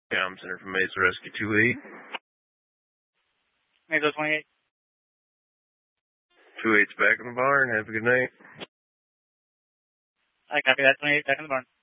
Comm Center from Mesa Rescue 28. Mesa 28. 28's back in the barn. Have a good night. I copy that. 28 back in the barn.